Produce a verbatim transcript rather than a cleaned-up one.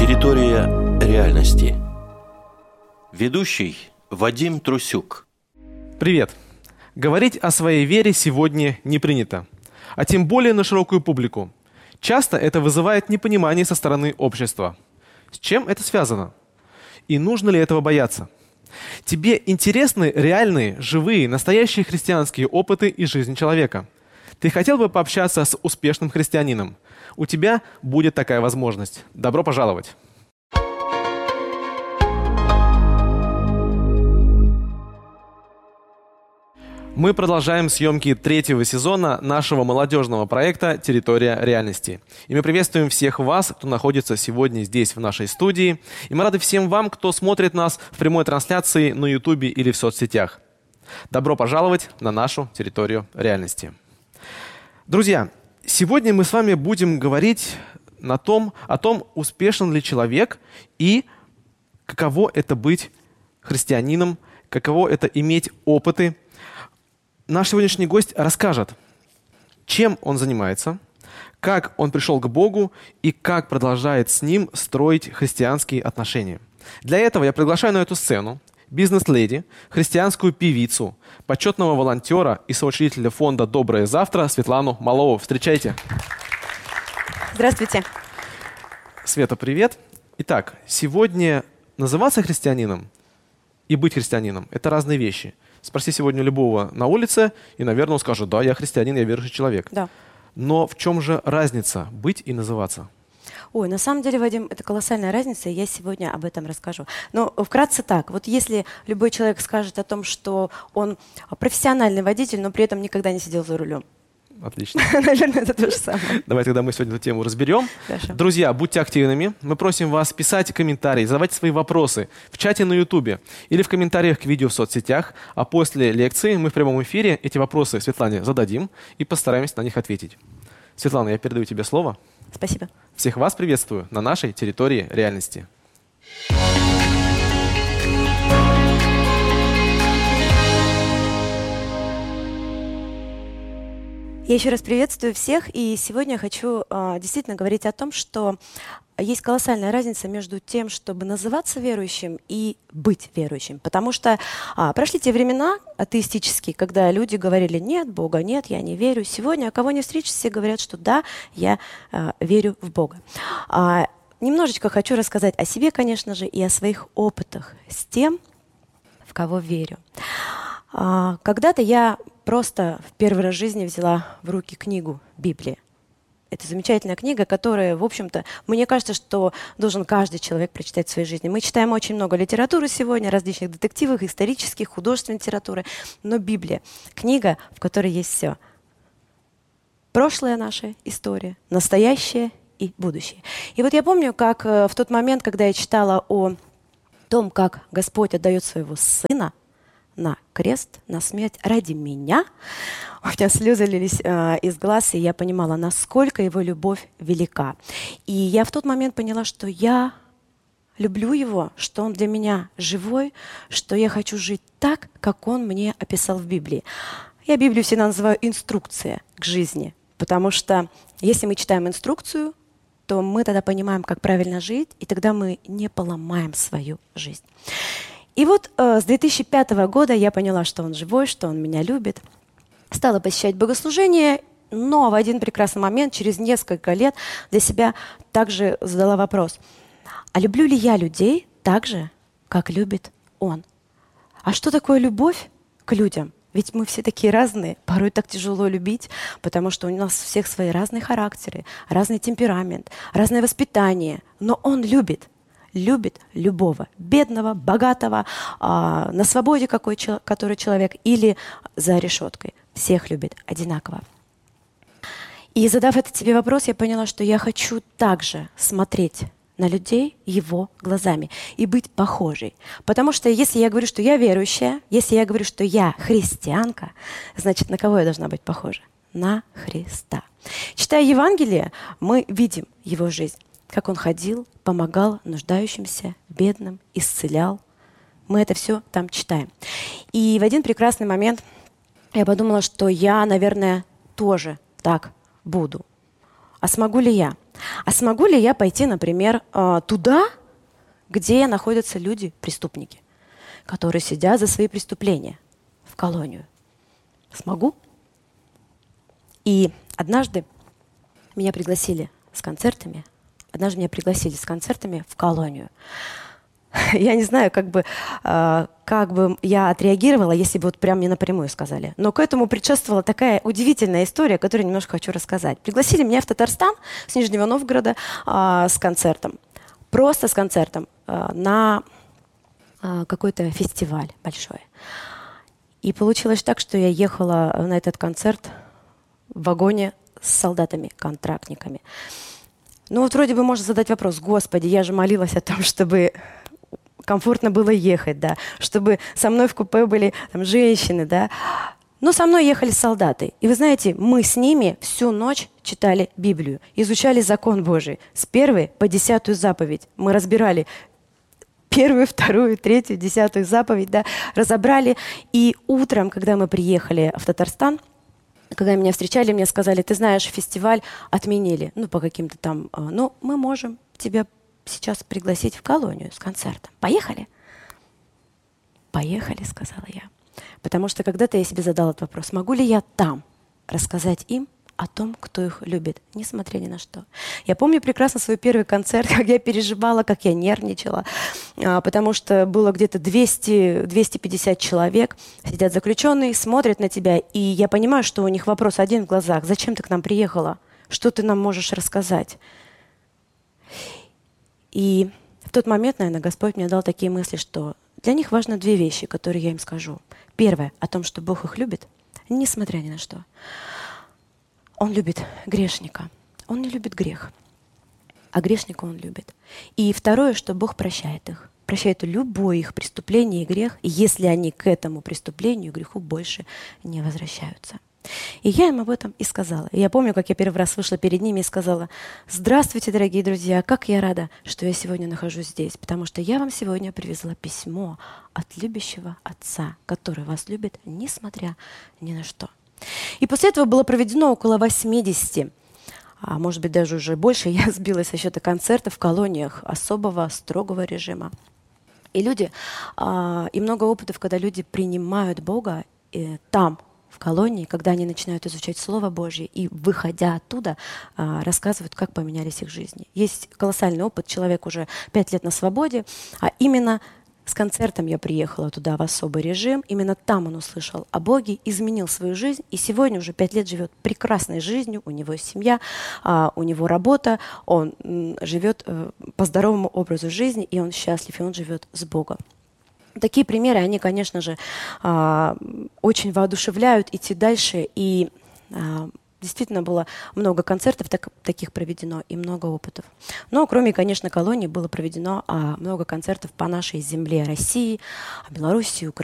Территория реальности. Ведущий Вадим Трусюк. Привет! Говорить о своей вере сегодня не принято, а тем более на широкую публику. Часто это вызывает непонимание со стороны общества. С чем это связано? И нужно ли этого бояться? Тебе интересны реальные, живые, настоящие христианские опыты и жизнь человека? Ты хотел бы пообщаться с успешным христианином? У тебя будет такая возможность. Добро пожаловать! Мы продолжаем съемки третьего сезона нашего молодежного проекта «Территория реальности». И мы приветствуем всех вас, кто находится сегодня здесь, в нашей студии. И мы рады всем вам, кто смотрит нас в прямой трансляции на Ютубе или в соцсетях. Добро пожаловать на нашу территорию реальности. Друзья, сегодня мы с вами будем говорить на том, о том, успешен ли человек и каково это быть христианином, каково это иметь опыты. Наш сегодняшний гость расскажет, чем он занимается, как он пришел к Богу и как продолжает с Ним строить христианские отношения. Для этого я приглашаю на эту сцену бизнес-леди, христианскую певицу, почетного волонтера и соучредителя фонда «Доброе завтра» Светлану Малову. Встречайте. Здравствуйте. Света, привет. Итак, сегодня называться христианином и быть христианином – это разные вещи. Спроси сегодня любого на улице, и, наверное, он скажет: да, я христианин, я верующий человек. Да. Но в чем же разница быть и называться? Ой, на самом деле, Вадим, это колоссальная разница, и я сегодня об этом расскажу. Но вкратце так. Вот если любой человек скажет о том, что он профессиональный водитель, но при этом никогда не сидел за рулем. Отлично. Наверное, это то же самое. Давайте тогда мы сегодня эту тему разберем. Хорошо. Друзья, будьте активными. Мы просим вас писать комментарии, задавайте свои вопросы в чате на Ютубе или в комментариях к видео в соцсетях. А после лекции мы в прямом эфире эти вопросы Светлане зададим и постараемся на них ответить. Светлана, я передаю тебе слово. Спасибо. Всех вас приветствую на нашей территории реальности. Я еще раз приветствую всех, и сегодня я хочу э, действительно говорить о том, что есть колоссальная разница между тем, чтобы называться верующим и быть верующим. Потому что а, прошли те времена атеистические, когда люди говорили: нет, Бога нет, я не верю. Сегодня, кого не встречаешь, все говорят, что да, я а, верю в Бога. А, немножечко хочу рассказать о себе, конечно же, и о своих опытах с тем, в кого верю. А, когда-то я просто в первый раз в жизни взяла в руки книгу Библии. Это замечательная книга, которая, в общем-то, мне кажется, что должен каждый человек прочитать в своей жизни. Мы читаем очень много литературы сегодня, различных детективов, исторических, художественной литературы, но Библия — книга, в которой есть все. Прошлая наша история, настоящее и будущее. И вот я помню, как в тот момент, когда я читала о том, как Господь отдает своего Сына на крест, на смерть ради меня, у меня слезы лились э, из глаз, и я понимала, насколько Его любовь велика. И я в тот момент поняла, что я люблю Его, что Он для меня живой, что я хочу жить так, как Он мне описал в Библии. Я Библию всегда называю инструкция к жизни, потому что если мы читаем инструкцию, то мы тогда понимаем, как правильно жить, и тогда мы не поломаем свою жизнь. И вот э, с две тысячи пятого года я поняла, что Он живой, что Он меня любит. Стала посещать богослужения, но в один прекрасный момент, через несколько лет, для себя также задала вопрос: а люблю ли я людей так же, как любит Он? А что такое любовь к людям? Ведь мы все такие разные, порой так тяжело любить, потому что у нас у всех свои разные характеры, разный темперамент, разное воспитание, но Он любит. Любит любого, бедного, богатого, а, на свободе какой, который человек, или за решеткой. Всех любит одинаково. И задав этот себе вопрос, я поняла, что я хочу также смотреть на людей Его глазами и быть похожей. Потому что если я говорю, что я верующая, если я говорю, что я христианка, значит, на кого я должна быть похожа? На Христа. Читая Евангелие, мы видим Его жизнь. Как Он ходил, помогал нуждающимся, бедным, исцелял. Мы это все там читаем. И в один прекрасный момент я подумала, что я, наверное, тоже так буду. А смогу ли я? А смогу ли я пойти, например, туда, где находятся люди-преступники, которые сидят за свои преступления, в колонию? Смогу? И однажды меня пригласили с концертами, однажды меня пригласили с концертами в колонию. Я не знаю, как бы, э, как бы я отреагировала, если бы вот прям мне напрямую сказали. Но к этому предшествовала такая удивительная история, которую немножко хочу рассказать. Пригласили меня в Татарстан с Нижнего Новгорода э, с концертом. Просто с концертом э, на э, какой-то фестиваль большой. И получилось так, что я ехала на этот концерт в вагоне с солдатами-контрактниками. Ну вот вроде бы можно задать вопрос: Господи, я же молилась о том, чтобы комфортно было ехать, да, чтобы со мной в купе были там женщины, да. Но со мной ехали солдаты. И вы знаете, мы с ними всю ночь читали Библию, изучали закон Божий с первой по десятую заповедь. Мы разбирали первую, вторую, третью, десятую заповедь, да, разобрали. И утром, когда мы приехали в Татарстан, когда меня встречали, мне сказали: ты знаешь, фестиваль отменили, ну, по каким-то там, ну, мы можем тебя сейчас пригласить в колонию с концертом. Поехали? Поехали, сказала я. Потому что когда-то я себе задала этот вопрос: могу ли я там рассказать им о том, кто их любит, несмотря ни на что. Я помню прекрасно свой первый концерт, как я переживала, как я нервничала, потому что было где-то двести - двести пятьдесят человек, сидят заключенные, смотрят на тебя, и я понимаю, что у них вопрос один в глазах: зачем ты к нам приехала? Что ты нам можешь рассказать? И в тот момент, наверное, Господь мне дал такие мысли, что для них важно две вещи, которые я им скажу. Первое — о том, что Бог их любит, несмотря ни на что. Он любит грешника. Он не любит грех. А грешника он любит. И второе, что Бог прощает их. Прощает любое их преступление и грех, если они к этому преступлению и греху больше не возвращаются. И я им об этом и сказала. И я помню, как я первый раз вышла перед ними и сказала: здравствуйте, дорогие друзья, как я рада, что я сегодня нахожусь здесь, потому что я вам сегодня привезла письмо от любящего Отца, который вас любит, несмотря ни на что. И после этого было проведено около восьмидесяти, а может быть даже уже больше, я сбилась со счета концертов в колониях особого строгого режима. И люди, а, и много опытов, когда люди принимают Бога и там, в колонии, когда они начинают изучать Слово Божье и, выходя оттуда, а, рассказывают, как поменялись их жизни. Есть колоссальный опыт, человек уже пять лет на свободе, а именно с концертом я приехала туда в особый режим. Именно там он услышал о Боге, изменил свою жизнь. И сегодня уже пять лет живет прекрасной жизнью. У него есть семья, у него работа. Он живет по здоровому образу жизни, и он счастлив, и он живет с Богом. Такие примеры, они, конечно же, очень воодушевляют идти дальше. И действительно было много концертов так, таких проведено и много опытов. Но кроме, конечно, колонии было проведено а, много концертов по нашей земле России, Белоруссии, Украине.